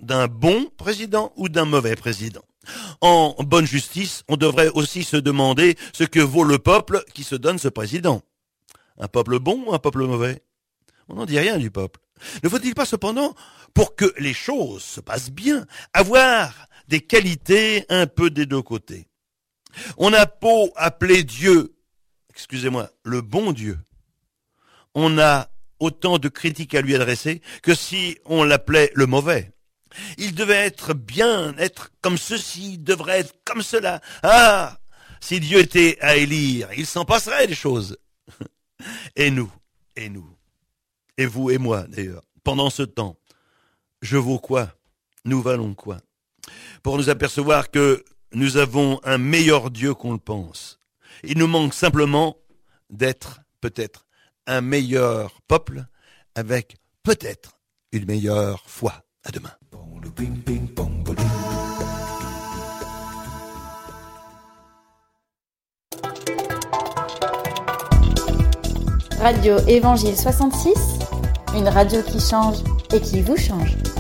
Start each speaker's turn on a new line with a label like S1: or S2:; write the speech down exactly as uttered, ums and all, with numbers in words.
S1: d'un bon président ou d'un mauvais président. En bonne justice, on devrait aussi se demander ce que vaut le peuple qui se donne ce président. Un peuple bon ou un peuple mauvais? On n'en dit rien du peuple. Ne faut-il pas cependant, pour que les choses se passent bien, avoir des qualités un peu des deux côtés? On a beau appeler Dieu, excusez-moi, le bon Dieu, on a autant de critiques à lui adresser que si on l'appelait le mauvais. Il devait être bien, être comme ceci, il devrait être comme cela. Ah, si Dieu était à élire, il s'en passerait des choses. Et nous, et nous, et vous et moi d'ailleurs, pendant ce temps, je vaux quoi? Nous valons quoi? Pour nous apercevoir que nous avons un meilleur Dieu qu'on le pense. Il nous manque simplement d'être peut-être un meilleur peuple avec peut-être une meilleure foi. À demain.
S2: Radio Évangile soixante-six, une radio qui change et qui vous change.